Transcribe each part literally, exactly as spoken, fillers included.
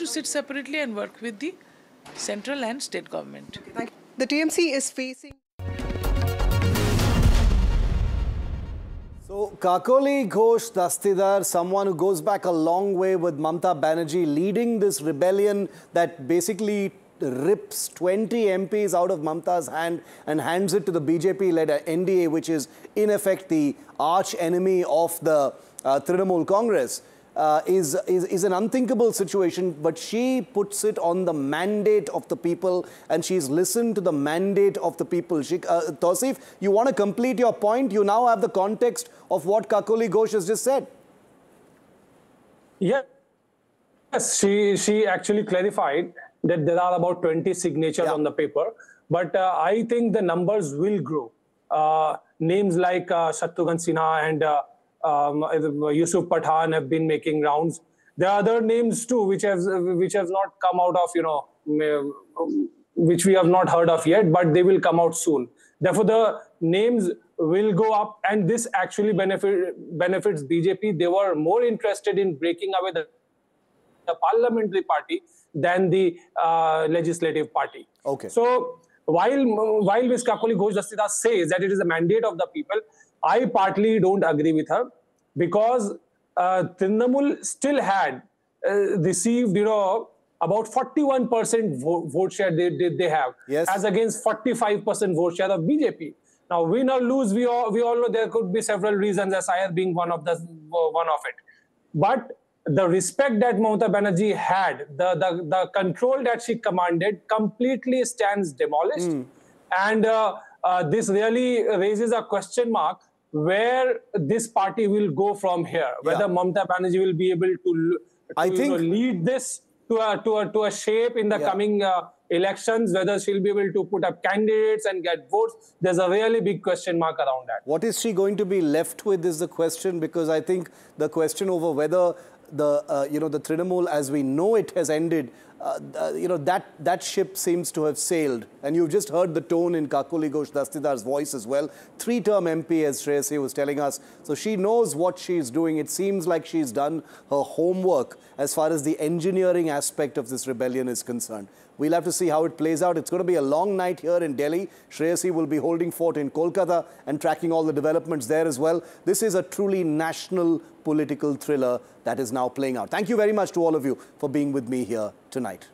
sit separately and work with the central and state government. Okay, thank you. The T M C is facing... So, Kakoli Ghosh Dastidar, someone who goes back a long way with Mamata Banerjee, leading this rebellion that basically rips twenty M Ps out of Mamata's hand and hands it to the B J P-led N D A, which is in effect the arch enemy of the uh, Trinamool Congress, uh, is, is, is an unthinkable situation. But she puts it on the mandate of the people, and she's listened to the mandate of the people. She, uh, Tausif, you want to complete your point? You now have the context of what Kakoli Ghosh has just said. Yeah. Yes, she, she actually clarified that there are about twenty signatures yeah. on the paper. But uh, I think the numbers will grow. Uh, names like uh, Shatrughan Sinha and uh, um, Yusuf Pathan have been making rounds. There are other names too, which have, which have not come out of, you know, which we have not heard of yet, but they will come out soon. Therefore, the names will go up, and this actually benefit, benefits B J P. They were more interested in breaking away the, the parliamentary party than the uh, legislative party. Okay. So while while Miz Kakoli Ghosh Dastidar says that it is a mandate of the people, I partly don't agree with her, because uh, Trinamool still had uh, received, you know, about forty-one percent vote, vote share they, they, they have, yes. as against forty-five percent vote share of B J P. Now, win or lose, we all, we all know there could be several reasons, as I being one of the one of it. But the respect that Mamata Banerjee had, the, the, the control that she commanded completely stands demolished. Mm. And uh, uh, this really raises a question mark where this party will go from here, whether yeah. Mamata Banerjee will be able to, to I think, you know, lead this to a, to a, to a shape in the yeah. coming uh, elections, whether she'll be able to put up candidates and get votes. There's a really big question mark around that. What is she going to be left with is the question, because I think the question over whether the, uh, you know, the Trinamool as we know it has ended, uh, uh, you know, that, that ship seems to have sailed. And you've just heard the tone in Kakoli Ghosh Dastidar's voice as well. Three-term M P, as Shreyasi was telling us. So she knows what she's doing. It seems like she's done her homework as far as the engineering aspect of this rebellion is concerned. We'll have to see how it plays out. It's going to be a long night here in Delhi. Shreyasi will be holding fort in Kolkata and tracking all the developments there as well. This is a truly national political thriller that is now playing out. Thank you very much to all of you for being with me here tonight.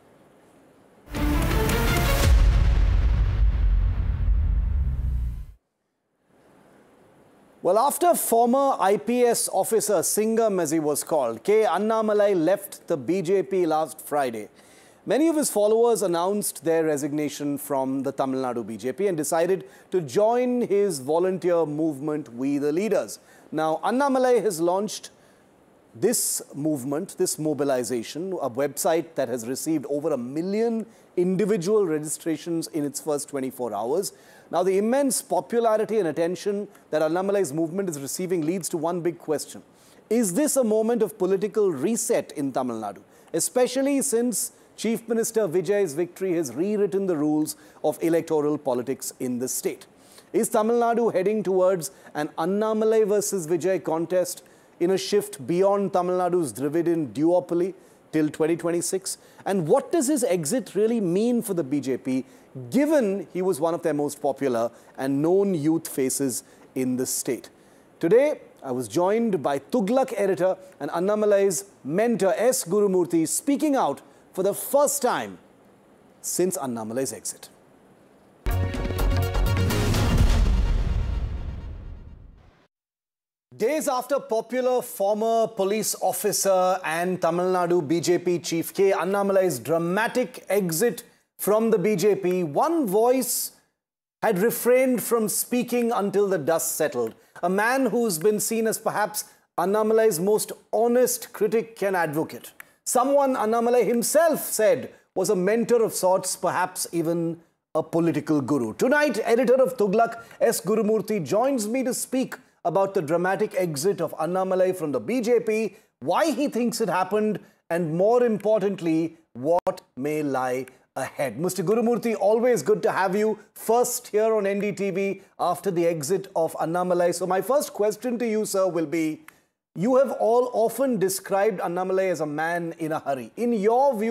Well, after former I P S officer Singham, as he was called, K. Annamalai left the B J P last Friday, many of his followers announced their resignation from the Tamil Nadu B J P and decided to join his volunteer movement, We the Leaders. Now, Annamalai has launched this movement, this mobilization, a website that has received over a million individual registrations in its first twenty-four hours. Now, the immense popularity and attention that Annamalai's movement is receiving leads to one big question. Is this a moment of political reset in Tamil Nadu, especially since Chief Minister Vijay's victory has rewritten the rules of electoral politics in the state? Is Tamil Nadu heading towards an Annamalai versus Vijay contest in a shift beyond Tamil Nadu's Dravidian duopoly till twenty twenty-six? And what does his exit really mean for the B J P, given he was one of their most popular and known youth faces in the state? Today, I was joined by Tughlaq editor and Annamalai's mentor S. Gurumurthy, speaking out for the first time since Annamalai's exit. Days after popular former police officer and Tamil Nadu B J P chief K. Annamalai's dramatic exit from the B J P, one voice had refrained from speaking until the dust settled. A man who's been seen as perhaps Annamalai's most honest critic and advocate. Someone Annamalai himself said was a mentor of sorts, perhaps even a political guru. Tonight, editor of Tughlaq, S. Gurumurthy, joins me to speak about the dramatic exit of Annamalai from the B J P, why he thinks it happened, and more importantly, what may lie ahead. Mister Gurumurthy, always good to have you first here on N D T V after the exit of Annamalai. So my first question to you, sir, will be, you have all often described Annamalai as a man in a hurry. In your view,